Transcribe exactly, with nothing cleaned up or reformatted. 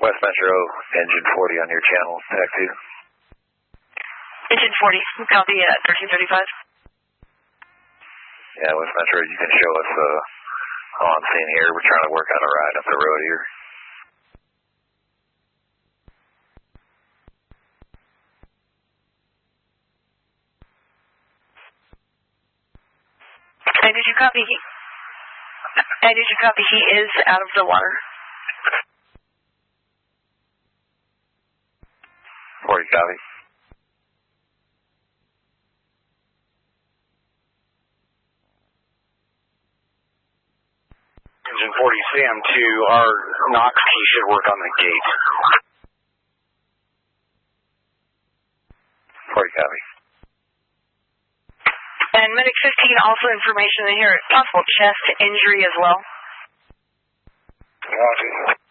West Metro, engine forty on your channel, Tech two. Engine forty, copy at thirteen thirty-five. Yeah, West Metro, you can show us uh, on scene here. We're trying to work out a ride up the road here. And did you copy he, and did you copy he is out of the water? forty copy. Engine forty, Sam two, our knock key should work on the gate. forty copy. And Medic fifteen, also information in here, possible chest injury as well. Copy.